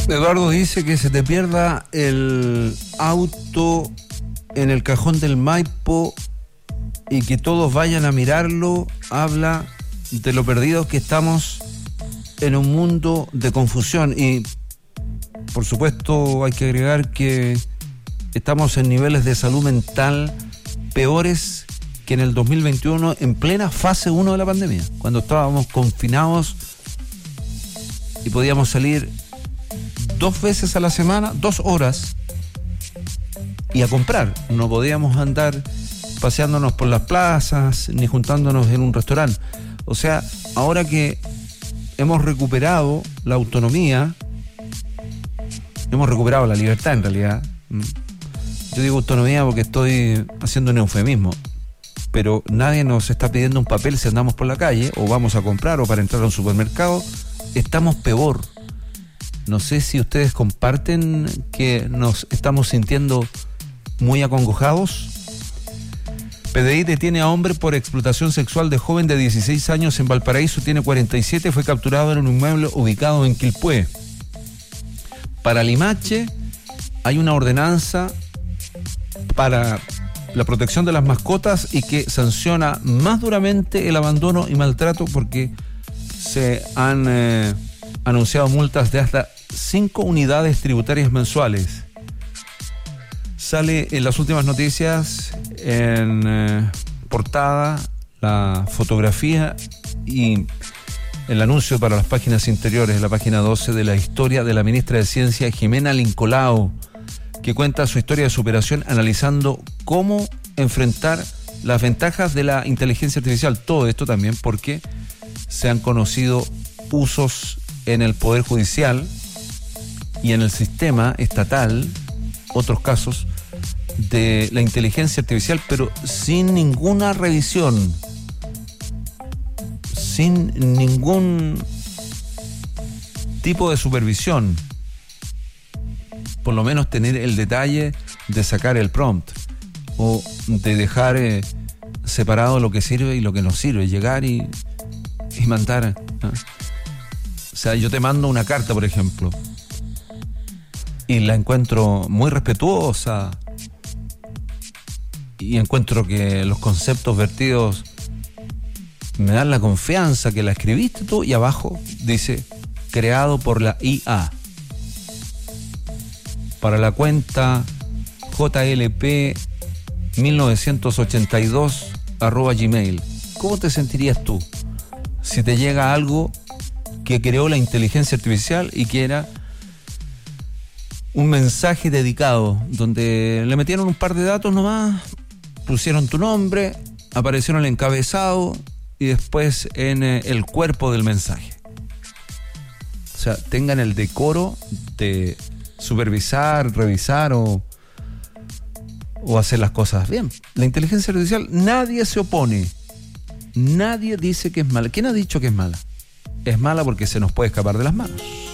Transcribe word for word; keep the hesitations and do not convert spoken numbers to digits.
Eduardo dice que se te pierda el auto en el cajón del Maipo y que todos vayan a mirarlo. Habla de lo perdidos que estamos en un mundo de confusión. Y por supuesto hay que agregar que estamos en niveles de salud mental peores que en el dos mil veintiuno, en plena fase uno de la pandemia, cuando estábamos confinados y podíamos salir dos veces a la semana, dos horas, y a comprar. No podíamos andar paseándonos por las plazas ni juntándonos en un restaurante. O sea, ahora que hemos recuperado la autonomía, hemos recuperado la libertad en realidad. Yo digo autonomía porque estoy haciendo un eufemismo, pero nadie nos está pidiendo un papel si andamos por la calle o vamos a comprar o para entrar a un supermercado. Estamos peor. No sé si ustedes comparten que nos estamos sintiendo muy acongojados. P D I detiene a hombre por explotación sexual de joven de dieciséis años en Valparaíso, tiene cuarenta y siete, fue capturado en un inmueble ubicado en Quilpué. Para Limache hay una ordenanza para la protección de las mascotas y que sanciona más duramente el abandono y maltrato, porque se han eh, anunciado multas de hasta cinco unidades tributarias mensuales. Sale en las últimas noticias en eh, portada la fotografía y el anuncio para las páginas interiores, la página doce, de la historia de la ministra de Ciencia Jimena Lincolao, que cuenta su historia de superación analizando cómo enfrentar las ventajas de la inteligencia artificial. Todo esto también porque se han conocido usos en el Poder Judicial y en el sistema estatal, otros casos de la inteligencia artificial, pero sin ninguna revisión, sin ningún tipo de supervisión. Por lo menos tener el detalle de sacar el prompt o de dejar eh, separado lo que sirve y lo que no sirve, llegar y, y mandar, ¿no? O sea, yo te mando una carta, por ejemplo, y la encuentro muy respetuosa y encuentro que los conceptos vertidos me dan la confianza que la escribiste tú, y abajo dice creado por la I A para la cuenta J L P mil novecientos ochenta y dos arroba gmail. ¿Cómo te sentirías tú si te llega algo que creó la inteligencia artificial y que era un mensaje dedicado, donde le metieron un par de datos nomás, pusieron tu nombre, aparecieron el encabezado y después en eh, el cuerpo del mensaje? O sea, tengan el decoro de supervisar, revisar o, o hacer las cosas bien. La inteligencia artificial, nadie se opone, nadie dice que es mala. ¿Quién ha dicho que es mala? Es mala porque se nos puede escapar de las manos.